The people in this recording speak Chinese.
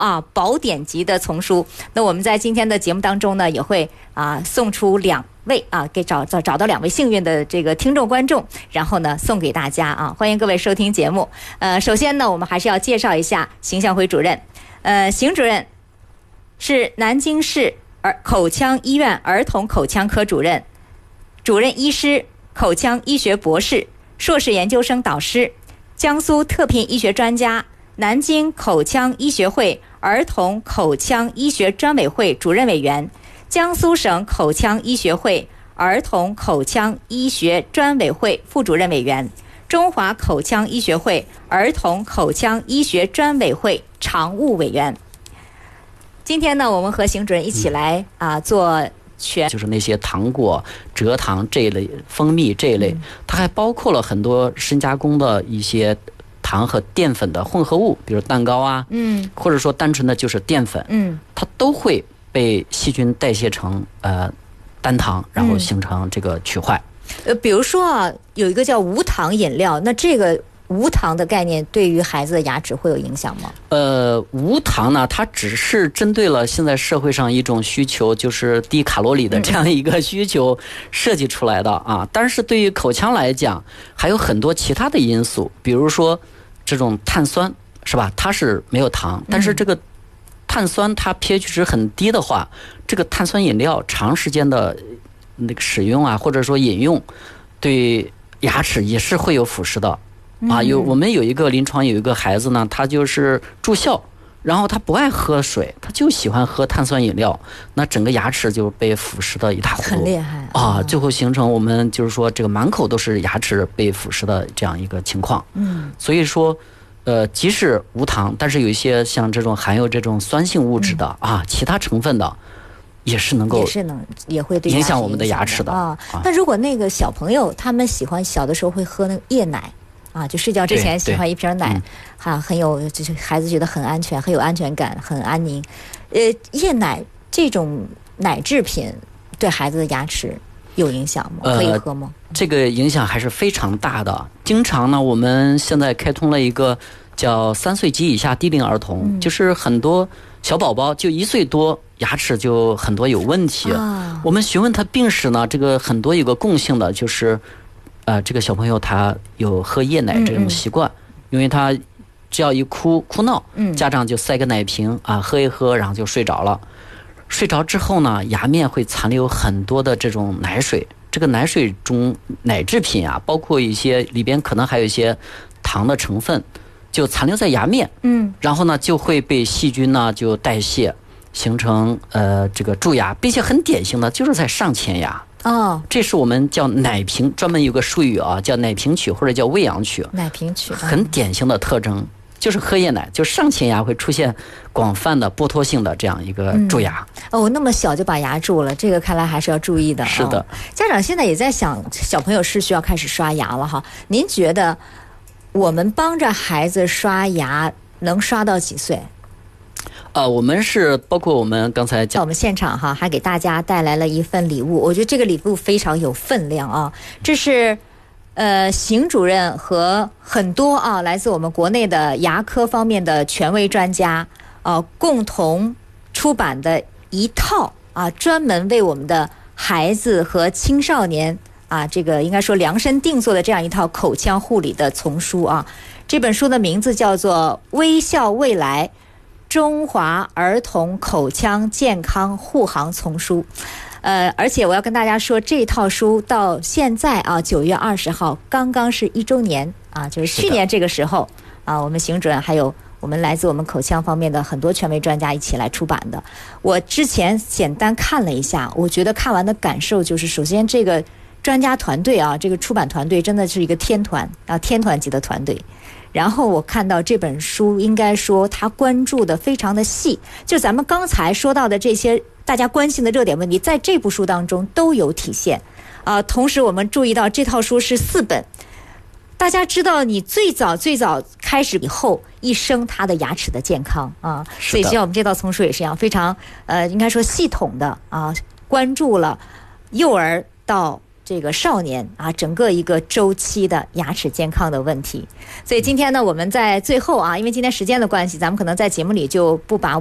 宝典级的丛书。那我们在今天的节目当中呢，也会送出2位给找到2位幸运的这个听众观众，然后呢送给大家欢迎各位收听节目。首先呢，我们还是要介绍一下邢向辉主任。邢主任是南京市口腔医院儿童口腔科主任、主任医师、口腔医学博士、硕士研究生导师，江苏特聘医学专家，南京口腔医学会儿童口腔医学专委会主任委员，江苏省口腔医学会儿童口腔医学专委会副主任委员，中华口腔医学会儿童口腔医学专委会常务委员。今天呢，我们和邢主任一起来做就是那些糖果、蔗糖这一类、蜂蜜这一类，它还包括了很多深加工的一些糖和淀粉的混合物，比如蛋糕或者说单纯的就是淀粉，它都会被细菌代谢成单糖，然后形成这个龋坏。 比如说有一个叫无糖饮料，那这个无糖的概念对于孩子的牙齿会有影响吗？ 无糖呢，它只是针对了现在社会上一种需求，就是低卡路里的这样一个需求设计出来的但是对于口腔来讲，还有很多其他的因素，比如说这种碳酸，是吧？它是没有糖，但是这个碳酸它 pH 值很低的话，这个碳酸饮料长时间的那个使用或者说饮用，对牙齿也是会有腐蚀的。我们有一个临床有一个孩子呢，他就是住校，然后他不爱喝水，他就喜欢喝碳酸饮料，那整个牙齿就被腐蚀的一塌糊涂， 很厉害最后形成我们就是说这个满口都是牙齿被腐蚀的这样一个情况。所以说即使无糖，但是有一些像这种含有这种酸性物质的其他成分的，也会对影响我们的牙齿的那如果那个小朋友他们喜欢小的时候会喝那个夜奶就睡觉之前喜欢一瓶奶很有，就是孩子觉得很安全，很有安全感，很安宁。夜奶这种奶制品对孩子的牙齿有影响吗？可以喝吗？ 这个影响还是非常大的。经常呢，我们现在开通了一个叫3岁及以下低龄儿童，就是很多小宝宝就1岁多，牙齿就很多有问题。我们询问他病史呢，这个很多有个共性的，就是这个小朋友他有喝夜奶这种习惯，因为他只要一哭闹，家长就塞个奶瓶喝一喝，然后就睡着了。睡着之后呢，牙面会残留很多的这种奶水，这个奶水中奶制品包括一些里边可能还有一些糖的成分，就残留在牙面，然后呢就会被细菌呢就代谢形成这个蛀牙，并且很典型的就是在上前牙。这是我们叫奶瓶，专门有个术语叫奶瓶龋或者叫喂养龋。 奶瓶龋很典型的特征就是喝夜奶，就上前牙会出现广泛的剥脱性的这样一个蛀牙。 那么小就把牙蛀了，这个看来还是要注意的。 是的， 家长现在也在想，小朋友是需要开始刷牙了哈。您觉得我们帮着孩子刷牙能刷到几岁？ 我们是包括我们刚才讲， 我们现场还给大家带来了一份礼物，我觉得这个礼物非常有分量这是邢主任和很多来自我们国内的牙科方面的权威专家共同出版的一套专门为我们的孩子和青少年这个应该说量身定做的这样一套口腔护理的丛书这本书的名字叫做《微笑未来中华儿童口腔健康护航丛书》。而且我要跟大家说，这套书到现在9月20号刚刚是1周年就是去年这个时候我们邢主任还有我们来自我们口腔方面的很多权威专家一起来出版的。我之前简单看了一下，我觉得看完的感受就是，首先这个专家团队这个出版团队真的是一个天团级的团队。然后我看到这本书应该说他关注的非常的细，就咱们刚才说到的这些大家关心的热点问题，在这部书当中都有体现同时我们注意到这套书是4本，大家知道你最早开始以后一生他的牙齿的健康所以像我们这套丛书也是一样，非常应该说系统的关注了幼儿到这个少年啊，整个一个周期的牙齿健康的问题。所以今天呢，我们在最后啊，因为今天时间的关系，咱们可能在节目里就不把